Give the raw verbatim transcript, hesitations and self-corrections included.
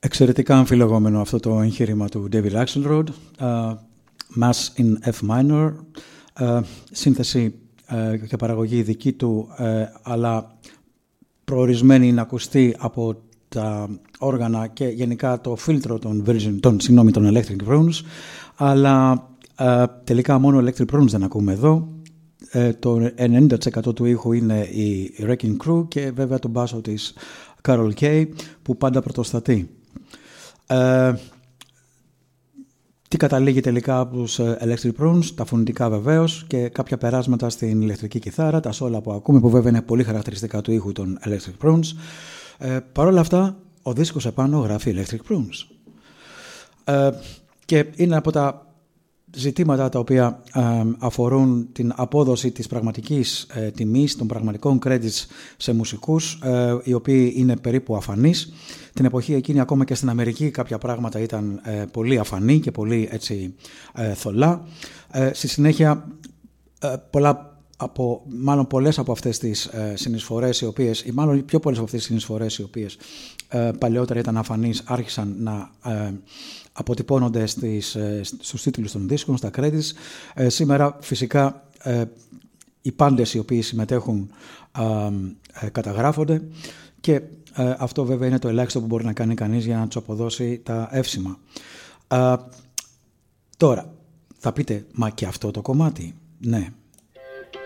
Εξαιρετικά αμφιλεγόμενο αυτό το εγχείρημα του David Axelrod. Uh, Mass in F minor, uh, σύνθεση uh, και παραγωγή δική του, uh, αλλά προορισμένη να ακουστεί από τα όργανα και γενικά το φίλτρο των, Virgin, των, συγγνώμη, των Electric Prunes, αλλά uh, τελικά μόνο Electric Prunes δεν ακούμε εδώ. Uh, το ενενήντα τοις εκατό του ήχου είναι η Wrecking Crew και βέβαια τον μπάσο της Carol Kay που πάντα πρωτοστατεί. Uh, τι καταλήγει τελικά από τους Electric Prunes, τα φωνητικά βεβαίως και κάποια περάσματα στην ηλεκτρική κιθάρα, τα σόλα που ακούμε που βέβαια είναι πολύ χαρακτηριστικά του ήχου των Electric Prunes. Ε, Παρ' όλα αυτά ο δίσκος επάνω γράφει Electric Prunes. Ε, και είναι από τα ζητήματα τα οποία ε, αφορούν την απόδοση της πραγματικής ε, τιμής, των πραγματικών credits σε μουσικούς, ε, οι οποίοι είναι περίπου αφανείς. Την εποχή εκείνη ακόμα και στην Αμερική κάποια πράγματα ήταν ε, πολύ αφανή και πολύ έτσι ε, θολά. Ε, στη συνέχεια ε, πολλά από, μάλλον πολλές από αυτές τις ε, συνεισφορές οι οποίες, ή μάλλον πιο πολλές από αυτές τις συνεισφορές οι οποίες ε, παλαιότερα ήταν αφανείς άρχισαν να ε, αποτυπώνονται στις, ε, στους τίτλους των δίσκων, στα credits. Ε, σήμερα φυσικά ε, οι πάντες οι οποίοι συμμετέχουν ε, ε, καταγράφονται και ε, αυτό βέβαια είναι το ελάχιστο που μπορεί να κάνει κανείς για να τους αποδώσει τα εύσημα. Ε, τώρα, θα πείτε, μα και αυτό το κομμάτι, ναι.